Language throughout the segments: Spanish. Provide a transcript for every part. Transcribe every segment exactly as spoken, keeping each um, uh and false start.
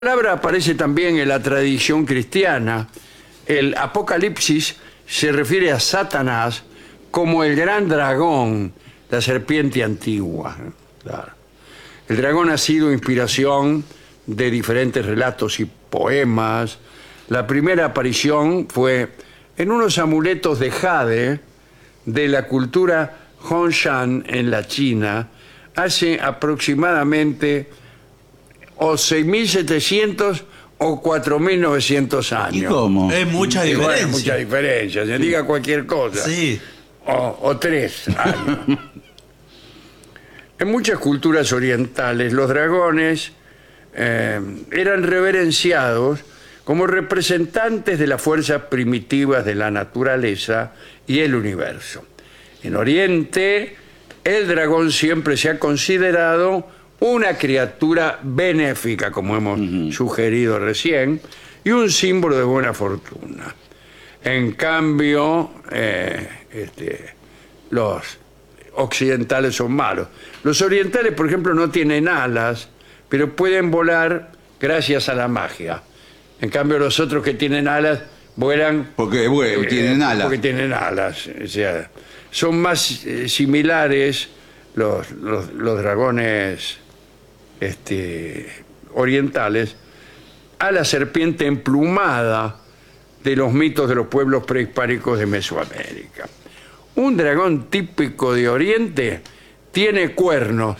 La palabra aparece también en la tradición cristiana. El Apocalipsis se refiere a Satanás como el gran dragón, la serpiente antigua. Claro. El dragón ha sido inspiración de diferentes relatos y poemas. La primera aparición fue en unos amuletos de jade de la cultura Hongshan en la China hace aproximadamente o seis mil setecientos o cuatro mil novecientos años. ¿Y cómo? Es mucha Y diferencia. bueno, mucha diferencia. Se diga cualquier cosa. Sí. O, o tres años. En muchas culturas orientales, los dragones eh, eran reverenciados como representantes de las fuerzas primitivas de la naturaleza y el universo. En Oriente, el dragón siempre se ha considerado una criatura benéfica, como hemos uh-huh. sugerido recién, y un símbolo de buena fortuna. En cambio, eh, este, los occidentales son malos. Los orientales, por ejemplo, no tienen alas, pero pueden volar gracias a la magia. En cambio, los otros que tienen alas vuelan porque bueno, eh, tienen alas. Porque tienen alas. O sea, son más eh, similares los, los, los dragones este, orientales a la serpiente emplumada de los mitos de los pueblos prehispánicos de Mesoamérica. Un dragón típico de Oriente tiene cuernos.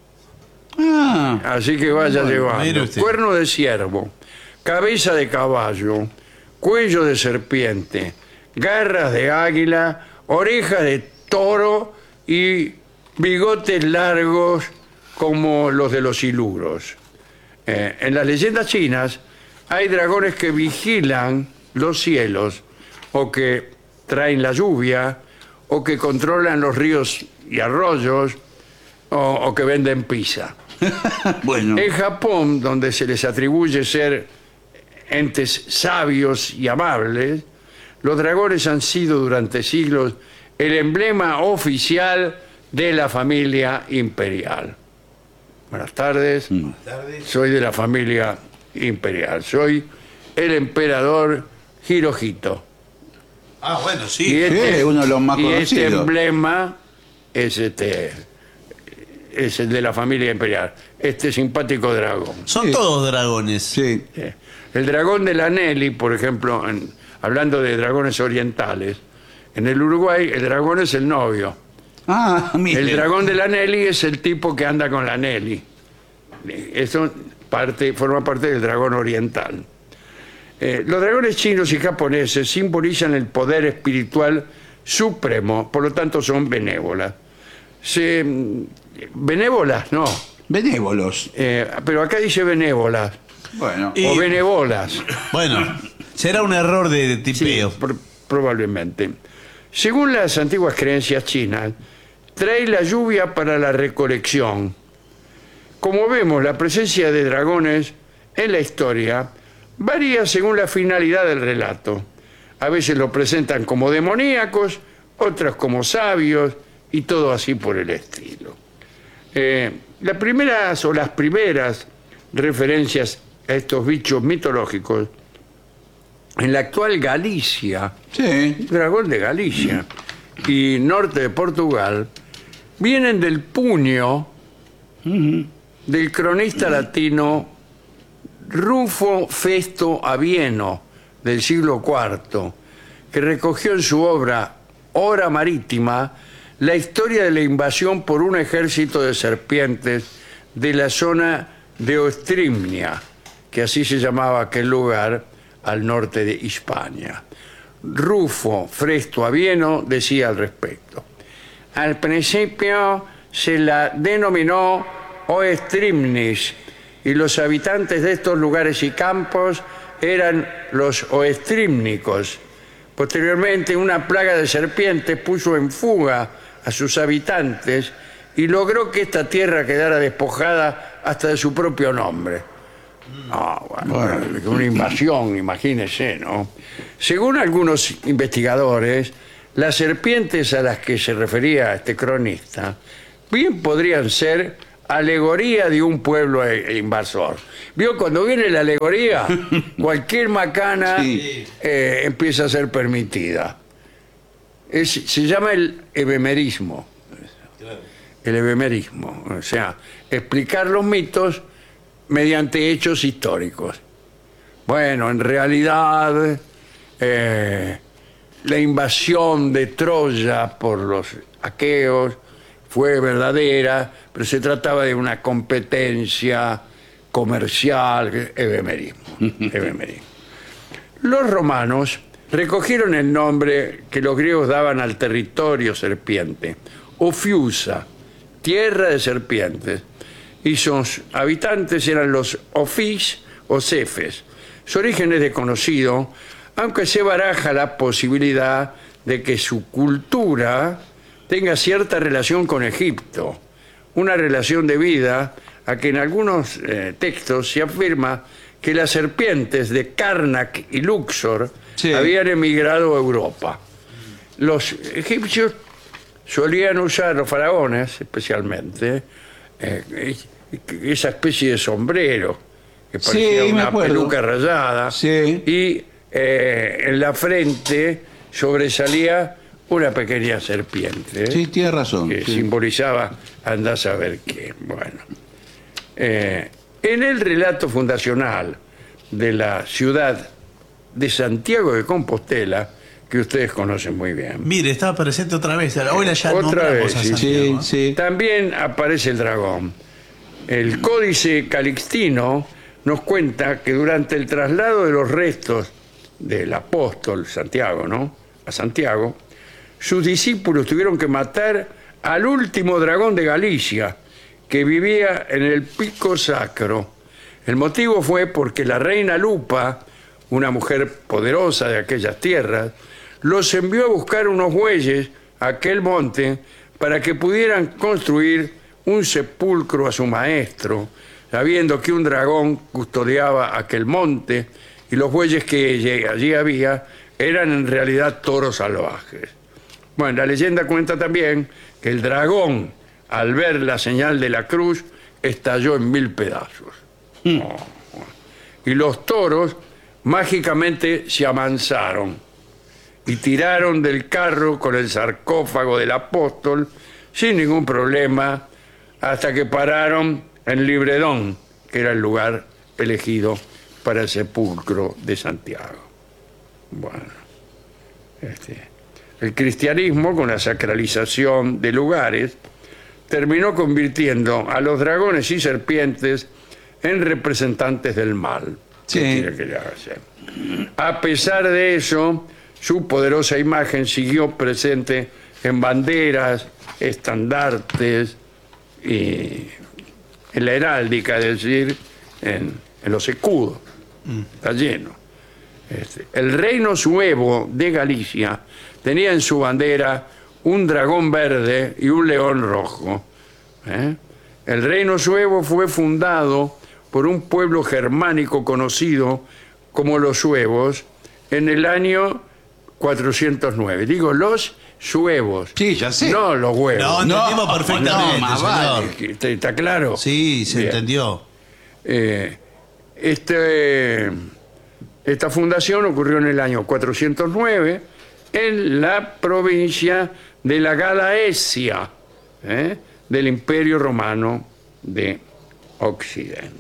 Ah, así que vaya bueno, llevando. Cuerno de ciervo, cabeza de caballo, cuello de serpiente, garras de águila, orejas de toro y bigotes largos como los de los iluros. Eh, en las leyendas chinas hay dragones que vigilan los cielos o que traen la lluvia o que controlan los ríos y arroyos o, o que venden pizza. Bueno. En Japón, donde se les atribuye ser entes sabios y amables, los dragones han sido durante siglos el emblema oficial de la familia imperial. Buenas tardes. Mm. Buenas tardes. Soy de la familia imperial. Soy el emperador Hirohito. Ah, bueno, sí. Y este, sí, uno de los más y conocidos. este emblema es este es el de la familia imperial. Este simpático dragón. Son Sí. todos dragones. Sí. Sí. El dragón de la Nelly, por ejemplo, en- hablando de dragones orientales, en el Uruguay el dragón es el novio. Ah, mire. El dragón de la Nelly es el tipo que anda con la Nelly. Eso parte, forma parte del dragón oriental. Eh, los dragones chinos y japoneses simbolizan el poder espiritual supremo, por lo tanto son benévolas. Se, benévolas, no. Benévolos. Eh, pero acá dice benévolas. Bueno. Y- O benévolas. Bueno, será un error de, de Sí, tipeo. pr- probablemente. Según las antiguas creencias chinas, trae la lluvia para la recolección. Como vemos, la presencia de dragones en la historia varía según la finalidad del relato. A veces lo presentan como demoníacos, otras como sabios y todo así por el estilo. Eh, las primeras o las primeras referencias a estos bichos mitológicos en la actual Galicia, Sí. dragón de Galicia y norte de Portugal, vienen del puño del cronista latino Rufo Festo Avieno del siglo cuarto, que recogió en su obra Hora Marítima la historia de la invasión por un ejército de serpientes de la zona de Ostrimnia, que así se llamaba aquel lugar al norte de Hispania. Rufo Festo Avieno decía al respecto: al principio se la denominó Oestrimnis y los habitantes de estos lugares y campos eran los oestrímnicos. Posteriormente, una plaga de serpientes puso en fuga a sus habitantes y logró que esta tierra quedara despojada hasta de su propio nombre. Ah, bueno, Bueno. una invasión, imagínese, ¿no? Según algunos investigadores, las serpientes a las que se refería este cronista bien podrían ser alegoría de un pueblo e- invasor. ¿Vio? Cuando viene la alegoría, cualquier macana Sí. eh, empieza a ser permitida. Es- se llama el ebemerismo. El ebemerismo, o sea, explicar los mitos mediante hechos históricos. Bueno, en realidad, eh, la invasión de Troya por los aqueos fue verdadera, pero se trataba de una competencia comercial, ebemerismo, ebemerismo. Los romanos recogieron el nombre que los griegos daban al territorio serpiente, Ofiusa, tierra de serpientes, y sus habitantes eran los Ofis o Cefes. Su origen es desconocido, aunque se baraja la posibilidad de que su cultura tenga cierta relación con Egipto, una relación debida a que en algunos eh, textos se afirma que las serpientes de Karnak y Luxor Sí. habían emigrado a Europa. Los egipcios solían usar, los faraones especialmente, eh, esa especie de sombrero que Sí, parecía me una acuerdo. peluca rayada, Sí. y eh, en la frente sobresalía una pequeña serpiente, ¿eh? Sí, tiene razón. que sí. simbolizaba andá a saber qué. Bueno, Eh, en el relato fundacional de la ciudad de Santiago de Compostela, que ustedes conocen muy bien, Mire, estaba presente otra vez. Hoy la ya Otra nombramos vez, a sí, Santiago, Sí, ¿eh? sí. también aparece el dragón. El Códice Calixtino nos cuenta que durante el traslado de los restos del apóstol Santiago, ¿no?, a Santiago, sus discípulos tuvieron que matar al último dragón de Galicia, que vivía en el Pico Sacro. El motivo fue porque la reina Lupa, una mujer poderosa de aquellas tierras, los envió a buscar unos bueyes a aquel monte para que pudieran construir un sepulcro a su maestro, sabiendo que un dragón custodiaba aquel monte y los bueyes que allí había eran en realidad toros salvajes. Bueno, la leyenda cuenta también que el dragón, al ver la señal de la cruz, estalló en mil pedazos. Oh, oh. Y los toros mágicamente se amansaron y tiraron del carro con el sarcófago del apóstol sin ningún problema hasta que pararon en Libredón, que era el lugar elegido para el sepulcro de Santiago. Bueno, este, el cristianismo, con la sacralización de lugares, terminó convirtiendo a los dragones y serpientes en representantes del mal. Sí. ¿Qué quiere que le haga hacer? A pesar de eso, su poderosa imagen siguió presente en banderas, estandartes y en la heráldica, es decir, en, en los escudos. Está lleno. Este, el reino suevo de Galicia tenía en su bandera un dragón verde y un león rojo. ¿eh? El reino suevo fue fundado por un pueblo germánico conocido como los suevos en el año cuatrocientos nueve. Digo, los suevos. Sí, ya sé. No los huevos. No, entendimos No, perfectamente, no, más señor. vale. ¿Está, está claro? Sí, se Bien. entendió. Eh, este, esta fundación ocurrió en el año cuatrocientos nueve en la provincia de la Galaesia, ¿eh? del Imperio Romano de Occidente.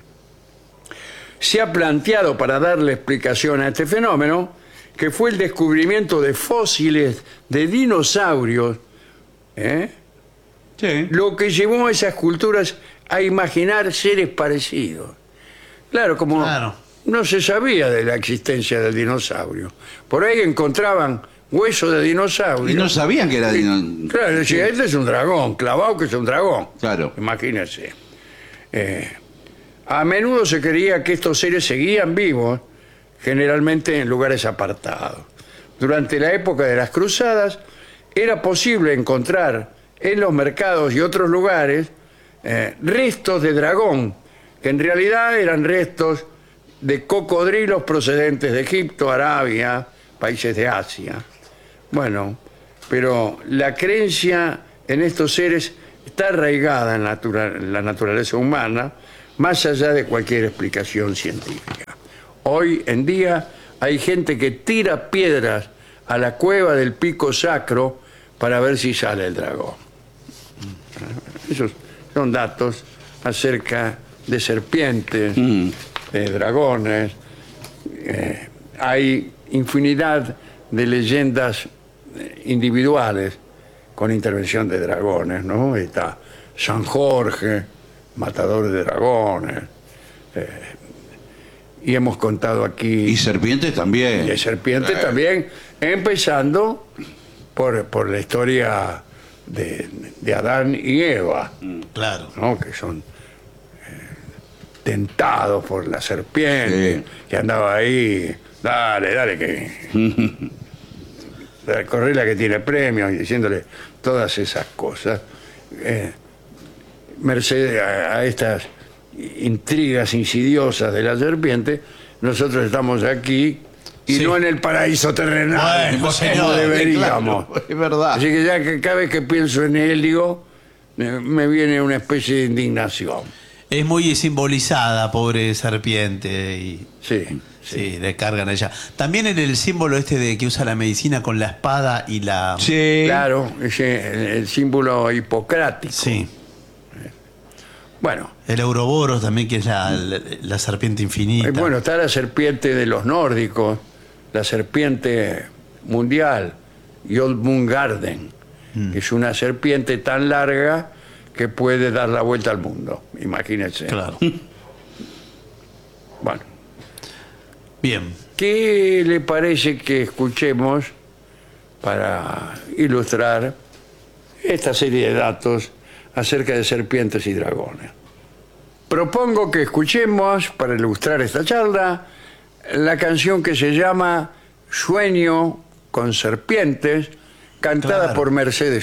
Se ha planteado, para darle explicación a este fenómeno, que fue el descubrimiento de fósiles de dinosaurios, ¿eh? Sí. lo que llevó a esas culturas a imaginar seres parecidos. Claro, como Claro. no se sabía de la existencia del dinosaurio. Por ahí encontraban huesos de dinosaurio. Y no sabían que era Y, dino- Claro, decía, este es un dragón, clavado que es un dragón. Claro. Imagínense. Eh, a menudo se creía que estos seres seguían vivos, generalmente en lugares apartados. Durante la época de las cruzadas, era posible encontrar en los mercados y otros lugares eh, restos de dragón, que en realidad eran restos de cocodrilos procedentes de Egipto, Arabia, países de Asia. Bueno, pero la creencia en estos seres está arraigada en, natura- en la naturaleza humana, más allá de cualquier explicación científica. Hoy en día hay gente que tira piedras a la cueva del Pico Sacro para ver si sale el dragón. Esos son datos acerca de serpientes, Mm. de dragones. Eh, hay infinidad de leyendas eh, individuales con intervención de dragones, ¿no? Está San Jorge, matador de dragones. eh, y hemos contado aquí Y serpientes también. de serpientes Eh. también, empezando por, por la historia de, de Adán y Eva, Claro. ¿no? Que son eh, tentados por la serpiente, Sí. que andaba ahí, dale, dale, que dale, corre la que tiene premios, y diciéndole todas esas cosas. Eh, merced a, a estas intrigas insidiosas de la serpiente, nosotros estamos aquí y Sí. no en el paraíso terrenal, Bueno, como señor, deberíamos. Claro, es verdad. Así que ya que cada vez que pienso en Helio, me, me viene una especie de indignación. Es muy simbolizada, pobre serpiente. Y, Sí, sí, le cargan a ella. También en el símbolo este de que usa la medicina con la espada y la. Sí. claro, ese, el, el símbolo hipocrático. Sí. Bueno, El Ouroboros también, que es la, la, la serpiente infinita. eh, bueno, está la serpiente de los nórdicos, la serpiente mundial, Jotmungarden, que es una serpiente tan larga que puede dar la vuelta al mundo. Imagínense. Claro. Bueno, Bien. ¿qué le parece que escuchemos para ilustrar esta serie de datos acerca de serpientes y dragones? Propongo que escuchemos, para ilustrar esta charla, la canción que se llama Sueño con serpientes, cantada Claro. por Mercedes